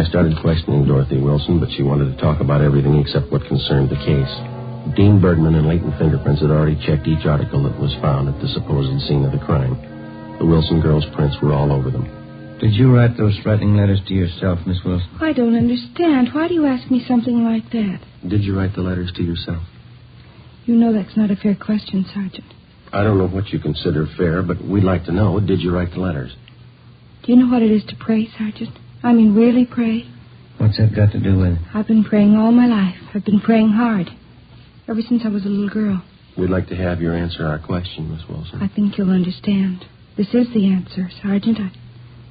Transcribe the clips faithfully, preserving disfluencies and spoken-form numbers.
started questioning Dorothy Wilson, but she wanted to talk about everything except what concerned the case. Dean Birdman and Leighton Fingerprints had already checked each article that was found at the supposed scene of the crime. The Wilson girls' prints were all over them. Did you write those threatening letters to yourself, Miss Wilson? I don't understand. Why do you ask me something like that? Did you write the letters to yourself? You know that's not a fair question, Sergeant. I don't know what you consider fair, but we'd like to know, did you write the letters? Do you know what it is to pray, Sergeant? I mean, really pray? What's that got to do with it? I've been praying all my life. I've been praying hard. Ever since I was a little girl. We'd like to have your answer our question, Miss Wilson. I think you'll understand. This is the answer, Sergeant. I...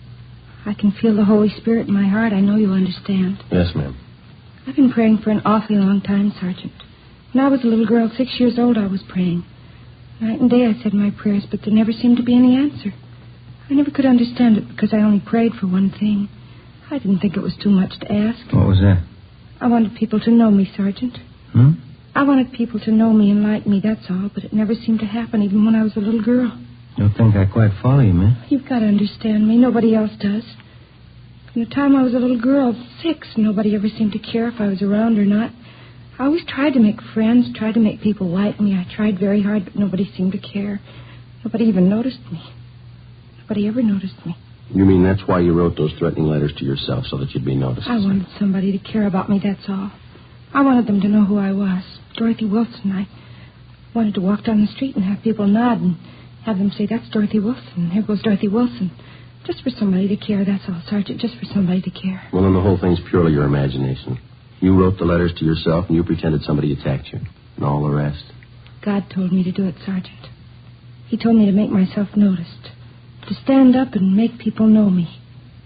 I can feel the Holy Spirit in my heart. I know you'll understand. Yes, ma'am. I've been praying for an awfully long time, Sergeant. When I was a little girl, six years old, I was praying. Night and day I said my prayers, but there never seemed to be any answer. I never could understand it because I only prayed for one thing. I didn't think it was too much to ask. What was that? I wanted people to know me, Sergeant. Hmm? I wanted people to know me and like me, that's all, but it never seemed to happen, even when I was a little girl. Don't think I quite follow you, man. You've got to understand me. Nobody else does. From the time I was a little girl, six, nobody ever seemed to care if I was around or not. I always tried to make friends, tried to make people like me. I tried very hard, but nobody seemed to care. Nobody even noticed me. Nobody ever noticed me. You mean that's why you wrote those threatening letters to yourself, so that you'd be noticed? I wanted somebody to care about me, that's all. I wanted them to know who I was. Dorothy Wilson. I wanted to walk down the street and have people nod and have them say, that's Dorothy Wilson. Here goes Dorothy Wilson. Just for somebody to care, that's all, Sergeant. Just for somebody to care. Well, then the whole thing's purely your imagination. You wrote the letters to yourself and you pretended somebody attacked you. And all the rest. God told me to do it, Sergeant. He told me to make myself noticed. To stand up and make people know me.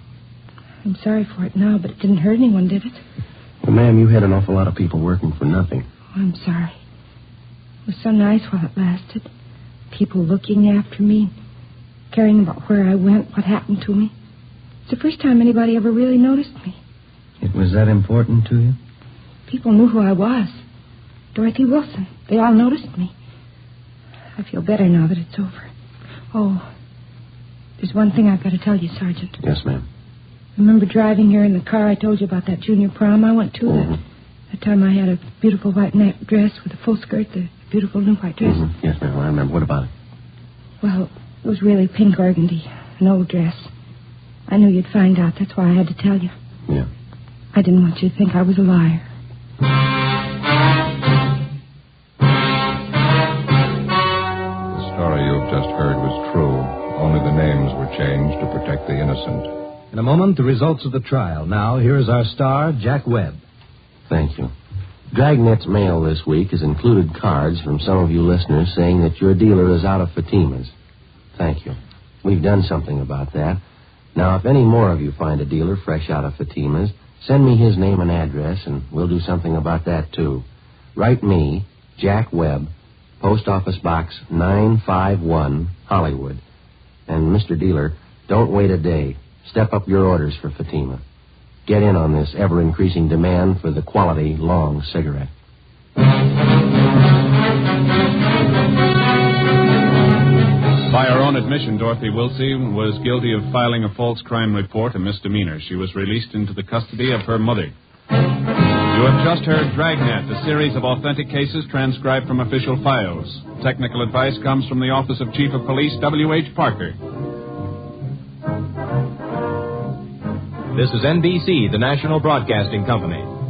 I'm sorry for it now, but it didn't hurt anyone, did it? Well, ma'am, you had an awful lot of people working for nothing. Oh, I'm sorry. It was so nice while it lasted. People looking after me, caring about where I went, what happened to me. It's the first time anybody ever really noticed me. It was that important to you? People knew who I was. Dorothy Wilson. They all noticed me. I feel better now that it's over. Oh, there's one thing I've got to tell you, Sergeant. Yes, ma'am. Remember driving here in the car I told you about that junior prom I went to? Mm-hmm. That, that time I had a beautiful white neck dress with a full skirt, the beautiful new white dress. Mm-hmm. Yes, ma'am, I remember. What about it? Well, it was really pink organdy, an old dress. I knew you'd find out. That's why I had to tell you. Yeah. I didn't want you to think I was a liar. The story you've just heard was true. Only the names were changed to protect the innocent. In a moment, the results of the trial. Now, here is our star, Jack Webb. Thank you. Dragnet's mail this week has included cards from some of you listeners saying that your dealer is out of Fatima's. Thank you. We've done something about that. Now, if any more of you find a dealer fresh out of Fatima's, send me his name and address, and we'll do something about that, too. Write me, Jack Webb, Post Office Box nine five one, Hollywood. And, Mister Dealer, don't wait a day. Step up your orders for Fatima. Get in on this ever-increasing demand for the quality long cigarette. By her own admission, Dorothy Wilson was guilty of filing a false crime report, a misdemeanor. She was released into the custody of her mother. You have just heard Dragnet, a series of authentic cases transcribed from official files. Technical advice comes from the Office of Chief of Police W H Parker. This is N B C, the national broadcasting company.